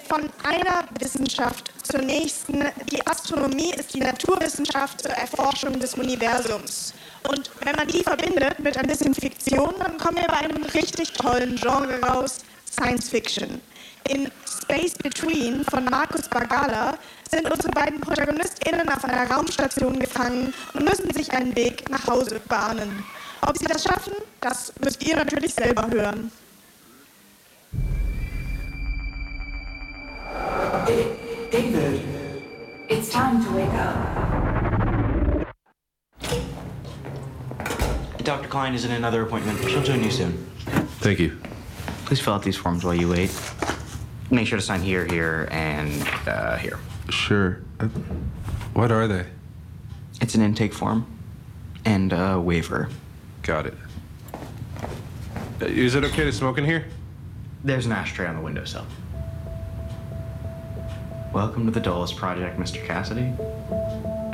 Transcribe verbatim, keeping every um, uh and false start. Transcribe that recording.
von einer Wissenschaft zur nächsten. Die Astronomie ist die Naturwissenschaft zur Erforschung des Universums. Und wenn man die verbindet mit ein bisschen Fiktion, dann kommen wir bei einem richtig tollen Genre raus, Science Fiction. In Space Between von Markus Bagala sind unsere beiden ProtagonistInnen auf einer Raumstation gefangen und müssen sich einen Weg nach Hause bahnen. Ob sie das schaffen, das müsst ihr natürlich selber hören. David, it's time to wake up. Doctor Klein is in another appointment. She'll join you soon. Thank you. Please fill out these forms while you wait. Make sure to sign here, here, and uh, here. Sure. Uh, what are they? It's an intake form and a waiver. Got it. Uh, Is it okay to smoke in here? There's an ashtray on the windowsill. Welcome to the Dulles Project, Mister Cassidy.